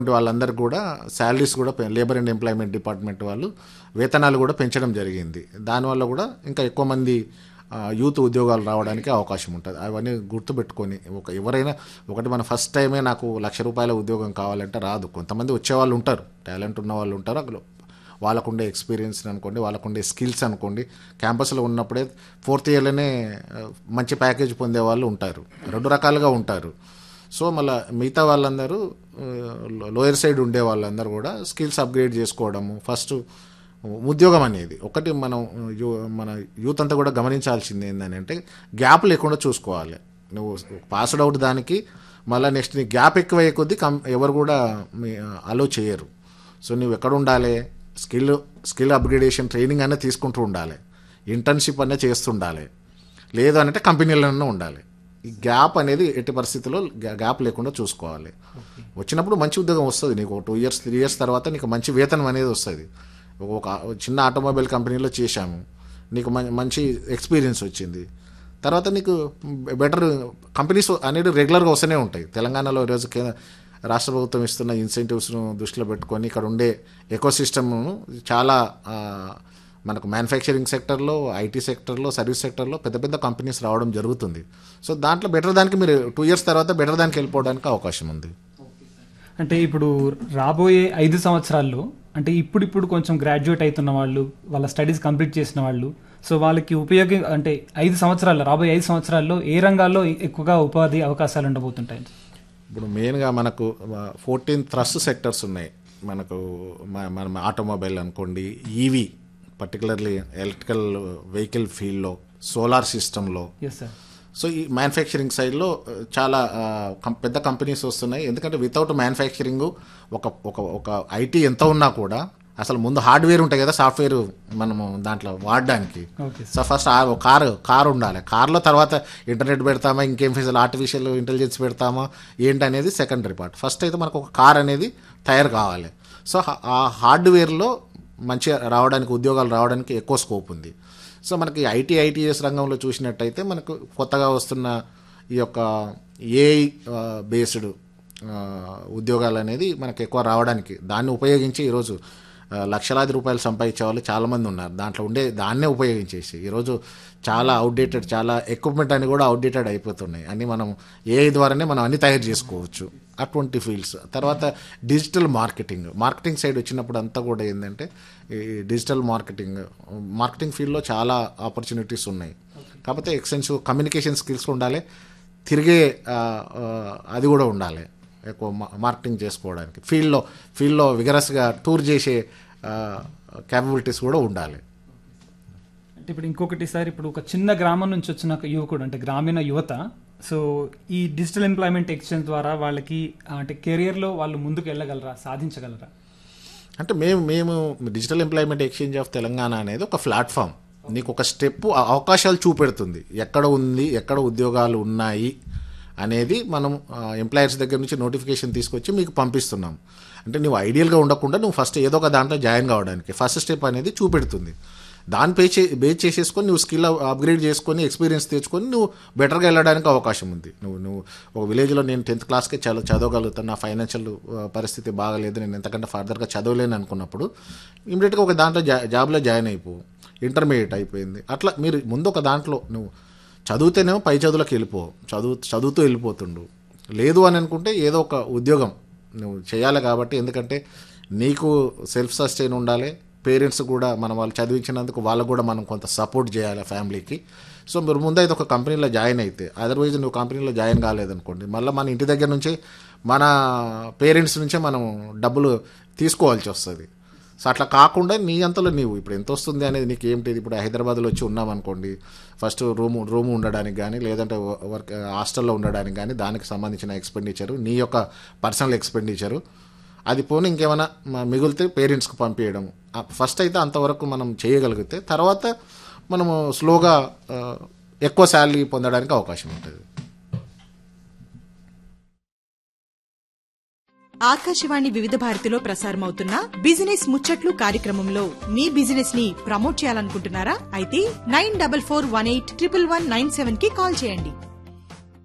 వాళ్ళందరికీ కూడా శాలరీస్ కూడా లేబర్ అండ్ ఎంప్లాయ్మెంట్ డిపార్ట్మెంట్ వాళ్ళు వేతనాలు కూడా పెంచడం జరిగింది. దానివల్ల కూడా ఇంకా ఎక్కువ మంది యూత్ ఉద్యోగాలు రావడానికి అవకాశం ఉంటుంది. అవన్నీ గుర్తుపెట్టుకొని ఎవరైనా ఒకటి మన ఫస్ట్ టైమే నాకు ₹1,00,000 ఉద్యోగం కావాలంటే రాదు. కొంతమంది వచ్చేవాళ్ళు ఉంటారు, టాలెంట్ ఉన్న వాళ్ళు ఉంటారు. అక్కడ వాళ్ళకుండే ఎక్స్పీరియన్స్ అనుకోండి, వాళ్ళకుండే స్కిల్స్ అనుకోండి, క్యాంపస్లో ఉన్నప్పుడే 4th ఇయర్లోనే మంచి ప్యాకేజ్ పొందే వాళ్ళు ఉంటారు. 2 రకాలుగా ఉంటారు. సో మళ్ళీ మిగతా వాళ్ళందరూ లోయర్ సైడ్ ఉండే వాళ్ళందరూ కూడా స్కిల్స్ అప్గ్రేడ్ చేసుకోవడము. ఫస్ట్ ఉద్యోగం అనేది ఒకటి మన యూత్ అంతా కూడా గమనించాల్సింది ఏంటంటే గ్యాప్ లేకుండా చూసుకోవాలి. నువ్వు పాస్డ్ అవుట్ దానికి మళ్ళీ నెక్స్ట్ నీ గ్యాప్ ఎక్కువ అయ్యే కొద్దీ ఎవరు కూడా అలో చేయరు. సో నువ్వు ఎక్కడ ఉండాలి, స్కిల్ అప్గ్రేడేషన్ ట్రైనింగ్ అనేది తీసుకుంటూ ఉండాలి, ఇంటర్న్షిప్ అనేది చేస్తుండాలి, లేదు అంటే కంపెనీలన్నా ఉండాలి. ఈ గ్యాప్ అనేది ఎట్టి పరిస్థితుల్లో గ్యాప్ లేకుండా చూసుకోవాలి. వచ్చినప్పుడు మంచి ఉద్యోగం వస్తుంది నీకు. 2 years 3 years తర్వాత నీకు మంచి వేతనం అనేది వస్తుంది. ఒక చిన్న ఆటోమొబైల్ కంపెనీలో చేశాము, నీకు మంచి ఎక్స్పీరియన్స్ వచ్చింది. తర్వాత నీకు బెటర్ కంపెనీస్ అనేది రెగ్యులర్గా వస్తూనే ఉంటాయి. తెలంగాణలో ఈరోజు రాష్ట్ర ప్రభుత్వం ఇస్తున్న ఇన్సెంటివ్స్ను దృష్టిలో పెట్టుకొని ఇక్కడ ఉండే ఎకోసిస్టమ్ను చాలా మనకు మ్యానుఫ్యాక్చరింగ్ సెక్టర్లో, ఐటీ సెక్టర్లో, సర్వీస్ సెక్టర్లో పెద్ద పెద్ద కంపెనీస్ రావడం జరుగుతుంది. సో దాంట్లో బెటర్ దానికి మీరు 2 years తర్వాత బెటర్ దానికి వెళ్ళిపోవడానికి అవకాశం ఉంది. అంటే ఇప్పుడు రాబోయే 5 సంవత్సరాల్లో అంటే ఇప్పుడు కొంచెం గ్రాడ్యుయేట్ అవుతున్న వాళ్ళు, వాళ్ళ స్టడీస్ కంప్లీట్ చేసిన వాళ్ళు, సో వాళ్ళకి అంటే 5 సంవత్సరాల్లో, రాబోయే 5 సంవత్సరాల్లో ఏ రంగాల్లో ఎక్కువగా ఉపాధి అవకాశాలు ఉండబోతుంటాయి? ఇప్పుడు మెయిన్గా మనకు 14 థ్రస్ట్ సెక్టర్స్ ఉన్నాయి. మనకు మనం ఆటోమొబైల్ అనుకోండి, ఈవీ పర్టికులర్లీ ఎలక్ట్రికల్ వెహికల్ ఫీల్డ్లో, సోలార్ సిస్టంలో, సో ఈ మ్యానుఫ్యాక్చరింగ్ సైడ్లో చాలా పెద్ద కంపెనీస్ వస్తున్నాయి. ఎందుకంటే వితౌట్ మ్యానుఫ్యాక్చరింగ్ ఒక ఐటీ ఎంత ఉన్నా కూడా అసలు ముందు హార్డ్వేర్ ఉంటాయి కదా, సాఫ్ట్వేర్ మనము దాంట్లో వాడడానికి. సో ఫస్ట్ కారు ఉండాలి. కార్లో తర్వాత ఇంటర్నెట్ పెడతామా, ఇంకేం ఆర్టిఫిషియల్ ఇంటెలిజెన్స్ పెడతామా ఏంటనేది సెకండరీ పార్ట్. ఫస్ట్ అయితే మనకు ఒక కార్ అనేది తయారు కావాలి. సో ఆ హార్డ్వేర్లో మంచిగా రావడానికి, ఉద్యోగాలు రావడానికి ఎక్కువ స్కోప్ ఉంది. సో మనకి ఐటీఎస్ రంగంలో చూసినట్టయితే మనకు కొత్తగా వస్తున్న ఈ యొక్క ఏఐ బేస్డ్ ఉద్యోగాలు అనేది మనకు ఎక్కువ రావడానికి, దాన్ని ఉపయోగించి ఈరోజు లక్షలాది రూపాయలు సంపాదించే వాళ్ళు చాలామంది ఉన్నారు. దాన్నే ఉపయోగించేసి ఈరోజు చాలా అవుట్డేటెడ్, చాలా ఎక్విప్మెంట్ అని కూడా అవుట్డేటెడ్ అయిపోతున్నాయి. అన్నీ మనం ఏఐ ద్వారానే మనం అన్ని తయారు చేసుకోవచ్చు. అటువంటి ఫీల్డ్స్. తర్వాత డిజిటల్ మార్కెటింగ్ సైడ్ వచ్చినప్పుడు అంతా కూడా ఏంటంటే ఈ డిజిటల్ మార్కెటింగ్ ఫీల్డ్లో చాలా ఆపర్చునిటీస్ ఉన్నాయి. కాకపోతే ఎక్స్టెన్సివ్ కమ్యూనికేషన్ స్కిల్స్ ఉండాలి, తిరిగే అది కూడా ఉండాలి ఎక్కువ మార్కెటింగ్ చేసుకోవడానికి. ఫీల్డ్లో విగరస్గా టూర్ చేసే క్యాపబిలిటీస్ కూడా ఉండాలి. అంటే ఇప్పుడు ఇంకొకటి సార్, ఇప్పుడు ఒక చిన్న గ్రామం నుంచి వచ్చిన యువకుడు, అంటే గ్రామీణ యువత, సో ఈ డిజిటల్ ఎంప్లాయ్మెంట్ ఎక్స్చేంజ్ ద్వారా వాళ్ళకి అంటే కెరియర్లో వాళ్ళు ముందుకు వెళ్ళగలరా, సాధించగలరా? అంటే మేము digital employment exchange of Telangana అనేది ఒక ప్లాట్ఫామ్. నీకు ఒక స్టెప్ అవకాశాలు చూపెడుతుంది, ఎక్కడ ఉంది, ఎక్కడ ఉద్యోగాలు ఉన్నాయి అనేది మనం ఎంప్లాయర్స్ దగ్గర నుంచి నోటిఫికేషన్ తీసుకొచ్చి మీకు పంపిస్తున్నాం. అంటే నువ్వు ఐడియల్గా ఉండకుండా నువ్వు ఫస్ట్ ఏదో ఒక దాంట్లో జాయిన్ కావడానికి ఫస్ట్ స్టెప్ అనేది చూపెడుతుంది. దాన్ని బేస్ చేసేసుకొని నువ్వు స్కిల్ అప్గ్రేడ్ చేసుకొని ఎక్స్పీరియన్స్ తెచ్చుకొని నువ్వు బెటర్గా వెళ్ళడానికి అవకాశం ఉంది. నువ్వు ఒక విలేజ్లో నేను 10th క్లాస్కే చదవగలుగుతాను, నా ఫైనాన్షియల్ పరిస్థితి బాగలేదు, నేను ఎంతకంటే ఫర్దర్గా చదవలేను అనుకున్నప్పుడు ఇమీడియట్గా ఒక దాంట్లో జాబ్లో జాయిన్ అయిపో. ఇంటర్మీడియట్ అయిపోయింది, అట్లా మీరు ముందు ఒక దాంట్లో నువ్వు చదివితేనేమో పై చదువులకు చదువుతూ వెళ్ళిపోతుండు. లేదు అని అనుకుంటే ఏదో ఒక ఉద్యోగం నువ్వు చేయాలి. కాబట్టి ఎందుకంటే నీకు సెల్ఫ్ సస్టైన్ ఉండాలి, పేరెంట్స్ కూడా వాళ్ళు చదివించినందుకు వాళ్ళకు కూడా మనం కొంత సపోర్ట్ చేయాలి ఫ్యామిలీకి. సో మీరు ముందైతే ఒక కంపెనీలో జాయిన్ అయితే, అదర్వైజ్ నువ్వు కంపెనీలో జాయిన్ కాలేదనుకోండి, మళ్ళీ మన ఇంటి దగ్గర నుంచే మన పేరెంట్స్ నుంచే మనం డబ్బులు తీసుకోవాల్సి వస్తుంది. సో అట్లా కాకుండా నీ అంతలో నీవు ఇప్పుడు ఎంత వస్తుంది అనేది నీకు ఏంటిది. ఇప్పుడు హైదరాబాద్లో వచ్చి ఉన్నామనుకోండి, ఫస్ట్ రూమ్ ఉండడానికి కానీ, లేదంటే హాస్టల్లో ఉండడానికి కానీ, దానికి సంబంధించిన ఎక్స్పెండిచరు, నీ యొక్క పర్సనల్ ఎక్స్పెండిచరు, అది పోనీ ఇంకేమైనా మిగిలితే పేరెంట్స్కి పంపించడం. ఫస్ట్ అయితే అంతవరకు మనం చేయగలిగితే తర్వాత మనము స్లోగా ఎక్కువ శాలరీ పొందడానికి అవకాశం ఉంటుంది. ఆకాశవాణి వివిధ భారతిలో ప్రసారమవుతున్న బిజినెస్ ముచ్చట్లు కార్యక్రమంలో మీ బిజినెస్ ని ప్రమోట్ చేయాలనుకుంటున్నారా? అయితే 9441811197 కి కాల్ చేయండి.